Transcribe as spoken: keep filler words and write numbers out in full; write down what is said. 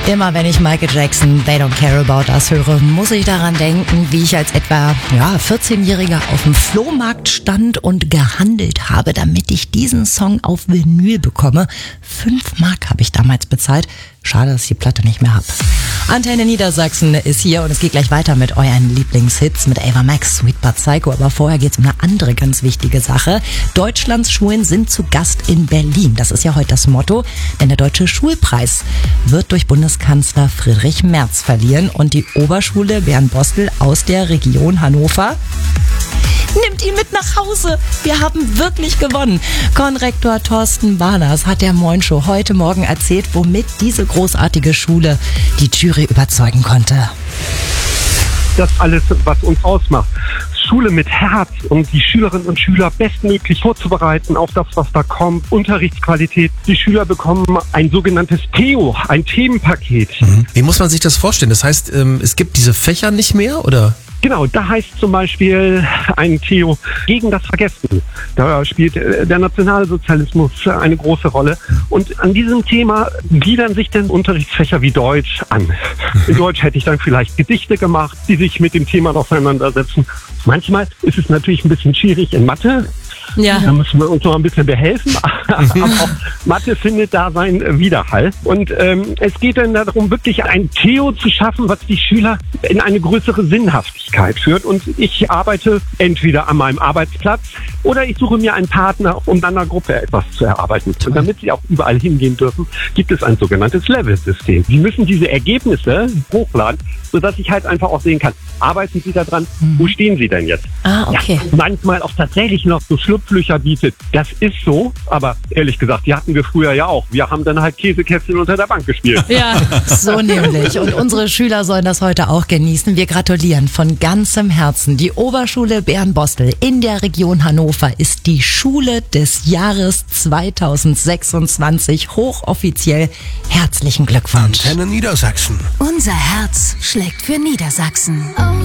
Immer wenn ich Michael Jackson They Don't Care About Us höre, muss ich daran denken, wie ich als etwa ja, vierzehnjähriger auf dem Flohmarkt stand und gehandelt habe, damit ich diesen Song auf Vinyl bekomme. Fünf Mark habe ich damals bezahlt. Schade, dass ich die Platte nicht mehr habe. Antenne Niedersachsen ist hier und es geht gleich weiter mit euren Lieblingshits mit Ava Max, Sweet But Psycho. Aber vorher geht's um eine andere ganz wichtige Sache. Deutschlands Schulen sind zu Gast in Berlin. Das ist ja heute das Motto, denn der Deutsche Schulpreis wird durch Bundeskanzler Friedrich Merz verliehen und die Oberschule Bernbostel aus der Region Hannover nimmt ihn mit nach Hause. Wir haben wirklich gewonnen. Konrektor Thorsten Barners hat der Moin Show heute Morgen erzählt, womit diese großartige Schule die Jury überzeugen konnte. Das alles, was uns ausmacht. Schule mit Herz, um die Schülerinnen und Schüler bestmöglich vorzubereiten auf das, was da kommt. Unterrichtsqualität. Die Schüler bekommen ein sogenanntes T E O, ein Themenpaket. Mhm. Wie muss man sich das vorstellen? Das heißt, es gibt diese Fächer nicht mehr, oder? Genau, da heißt zum Beispiel ein T E O gegen das Vergessen. Da spielt der Nationalsozialismus eine große Rolle. Und an diesem Thema gliedern sich dann Unterrichtsfächer wie Deutsch an. In Deutsch hätte ich dann vielleicht Gedichte gemacht, die sich mit dem Thema auseinandersetzen. Manchmal ist es natürlich ein bisschen schwierig in Mathe. Ja. Da müssen wir uns noch ein bisschen behelfen. Aber auch Mathe findet da seinen Widerhall. Und ähm, es geht dann darum, wirklich ein T E O zu schaffen, was die Schüler in eine größere Sinnhaftigkeit führt. Und ich arbeite entweder an meinem Arbeitsplatz oder ich suche mir einen Partner, um dann einer Gruppe etwas zu erarbeiten. Und damit sie auch überall hingehen dürfen, gibt es ein sogenanntes Level-System. Sie müssen diese Ergebnisse hochladen, sodass ich halt einfach auch sehen kann, arbeiten Sie da dran, mhm. wo stehen Sie denn jetzt? Ah, okay. Ja, manchmal auch tatsächlich noch so Schlupflöcher bietet. Das ist so, aber ehrlich gesagt, die hatten wir früher ja auch. Wir haben dann halt Käsekästchen unter der Bank gespielt. Ja, so nämlich. Und unsere Schüler sollen das heute auch genießen. Wir gratulieren von ganzem Herzen. Die Oberschule Bernbostel in der Region Hannover ist die Schule des Jahres zweitausendsechsundzwanzig. Hochoffiziell herzlichen Glückwunsch. Antenne Niedersachsen. Unser Herz schlägt für Niedersachsen.